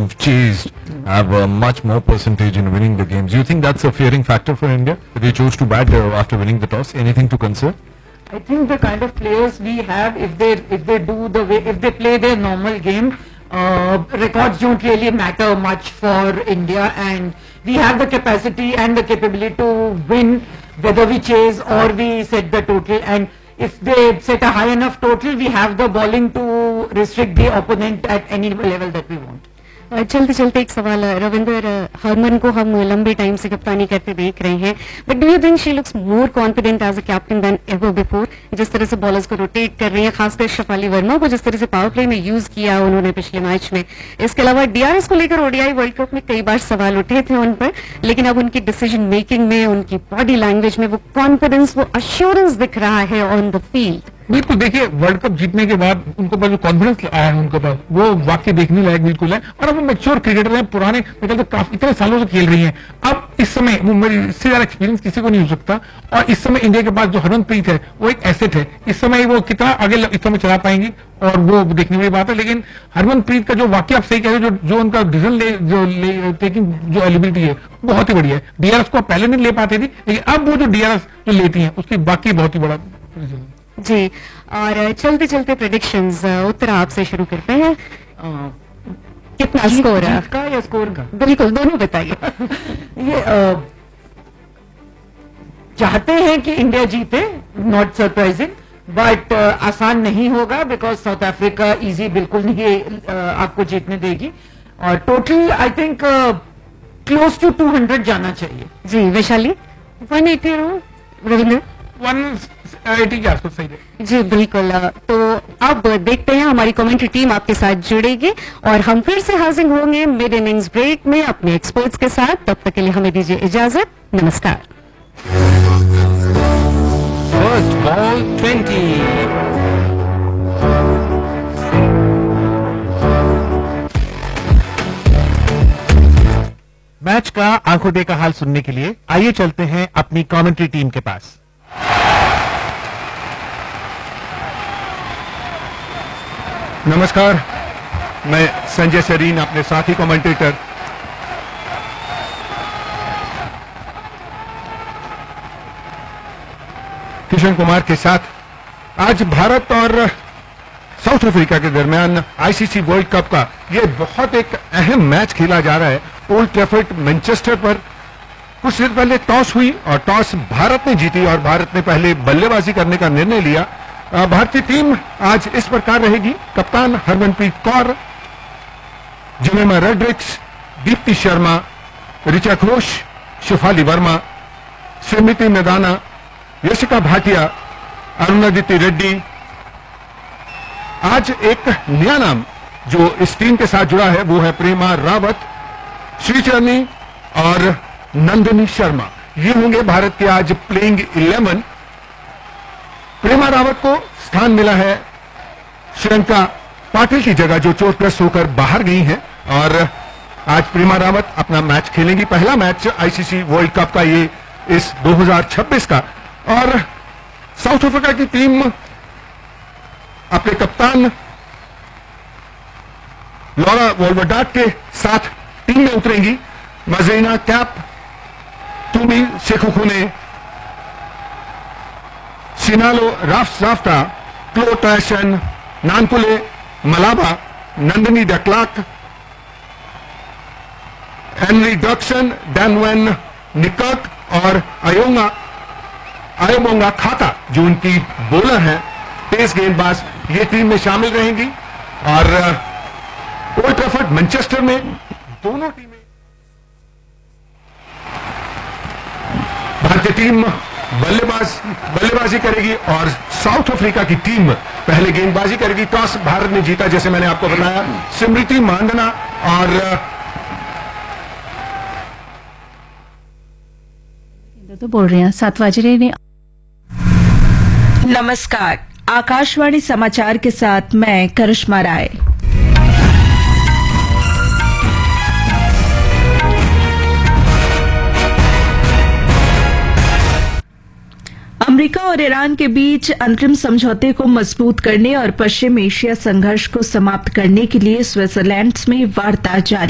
who've chased have a much more percentage in winning the games. Do you think that's a fearing factor for India? That they chose to bat after winning the toss. Anything to concern? I think the kind of players we have, if they play their normal game, records don't really matter much for India, and we have the capacity and the capability to win whether we chase or we set the total. And if they set a high enough total, we have the bowling to restrict the opponent at any level that we want. चलते चलते एक सवाल, रविंदर, हरमन को हम लंबे time से कप्तानी करते देख रहे हैं, but do you think she looks more confident as a captain then ever before? जिस तरह से बॉलर्स को रोटेट कर रही है, खासकर शेफाली वर्मा को जिस तरह से पावर प्ले में यूज किया उन्होंने पिछले मैच में. इसके अलावा डीआरएस को लेकर ओडीआई वर्ल्ड कप में कई बार सवाल उठे थे उन पर, लेकिन अब उनकी डिसीजन मेकिंग में, उनकी बॉडी लैंग्वेज में वो कॉन्फिडेंस, वो अश्योरेंस दिख रहा है ऑन द फील्ड. बिल्कुल, देखिए वर्ल्ड कप जीतने के बाद उनको पास जो कॉन्फिडेंस आया है उनके पास, वो वाकई देखने लायक बिल्कुल है. और अब वो मैच्योर क्रिकेटर हैं, पुराने मतलब काफी इतने सालों से खेल रही हैं. अब इस समय वो मेरी इससे ज्यादा एक्सपीरियंस किसी को नहीं हो सकता. और इस समय इंडिया के पास जो हरमनप्रीत है वो एक एसेट है. इस समय वो कितना आगे इस समय चला पाएंगी और वो देखने वाली बात है. लेकिन हरमनप्रीत का जो वाकई आप सही कह रहे हो, जो उनका डिसीजन टेकिंग जो एलिबिलिटी है बहुत ही बढ़िया है. डीआरएस को पहले नहीं ले पाती थी, लेकिन अब वो जो डीआरएस जो लेती है उसकी बाकी बहुत ही बड़ा जी. और चलते चलते प्रेडिक्शंस, उत्तरा आपसे शुरू करते हैं. कितना स्कोर है का या स्कोर का? बिल्कुल, दोनों बताइए. ये चाहते हैं कि इंडिया जीते, नॉट सरप्राइजिंग, बट आसान नहीं होगा बिकॉज साउथ अफ्रीका इजी बिल्कुल नहीं आपको जीतने देगी. और total I think close to 200 जाना चाहिए. जी. वैशाली 180 रविंद्र 180 के आसपास सही है. जी बिल्कुल. तो अब देखते हैं, हमारी कमेंट्री टीम आपके साथ जुड़ेगी और हम फिर से हाजिर होंगे मिड इनिंग्स ब्रेक में अपने एक्सपर्ट्स के साथ. तब तक के लिए हमें दीजिए इजाजत. नमस्कार. First ball 20. मैच का आंखों देखा हाल सुनने के लिए आइए चलते हैं अपनी कमेंट्री टीम के पास. नमस्कार, मैं संजय सरीन, अपने साथी कमेंटेटर. किशन कुमार के साथ आज भारत और साउथ अफ्रीका के दरमियान आईसीसी वर्ल्ड कप का ये बहुत एक अहम मैच खेला जा रहा है ओल्ड ट्रैफर्ड मैनचेस्टर पर. कुछ देर पहले टॉस हुई और टॉस भारत ने जीती और भारत ने पहले बल्लेबाजी करने का निर्णय लिया. भारतीय टीम आज इस प्रकार रहेगी: कप्तान हरमनप्रीत कौर, जमीमा रेड्रिक्स, दीप्ति शर्मा, ऋचा घोष, शेफाली वर्मा, स्मृति मैदाना, यशिका भाटिया, अरुणादिति रेड्डी. आज एक नया नाम जो इस टीम के साथ जुड़ा है वो है प्रेमा रावत, श्रीचरणी और नंदिनी शर्मा. ये होंगे भारत के आज प्लेइंग 11. प्रेमा रावत को स्थान मिला है श्रीलंका पाटिल की जगह, जो चोटग्रस्त होकर बाहर गई हैं. और आज प्रेमा रावत अपना मैच खेलेंगी, पहला मैच आईसीसी वर्ल्ड कप का ये इस 2026 का. और साउथ अफ्रीका की टीम अपने कप्तान लॉरा वोल्वरडाट के साथ टीम में उतरेंगी. मजरीना कैप, टूमी सेखुखुने, सिनालो राफ्टा, क्लो टैशन, नानकुले मलाबा, नंदिनी डक्लाक, हेनरी डॉक्सन, डैनवेन निकक और आयोमोंगा खाता जो उनकी बॉलर हैं, तेज गेंदबाज, ये टीम में शामिल रहेंगी. और ओल्ड ट्रैफर्ड मैनचेस्टर में दोनों टीमें, भारतीय टीम बल्लेबाजी करेगी और साउथ अफ्रीका की टीम पहले गेंदबाजी करेगी. टॉस भारत ने जीता, जैसे मैंने आपको बताया. स्मृति मांदना और तो बोल रहे हैं 7 बजे ने. नमस्कार, आकाशवाणी समाचार के साथ मैं करिश्मा राय. अमेरिका और ईरान के बीच अंतरिम समझौते को मजबूत करने और पश्चिम एशिया संघर्ष को समाप्त करने के लिए स्विट्जरलैंड में वार्ता जारी